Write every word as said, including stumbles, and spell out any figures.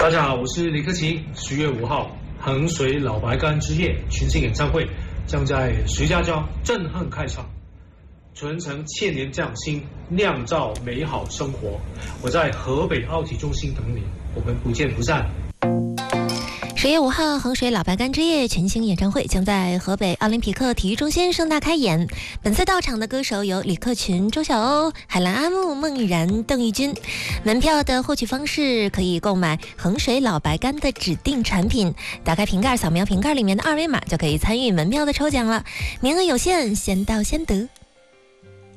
大家好，我是李克勤。十月五号，衡水老白干之夜群星演唱会将在徐家庄震撼开场，传承千年匠心，酿造美好生活。我在河北奥体中心等你，我们不见不散。 十月五号，衡水老白干之夜群星演唱会将在河北奥林匹克体育中心盛大开演。本次到场的歌手有李克勤、周晓鸥、海兰阿木、孟然、邓玉军。门票的获取方式可以购买衡水老白干的指定产品，打开瓶盖，扫描瓶盖里面的二维码就可以参与门票的抽奖了，名额有限，先到先得。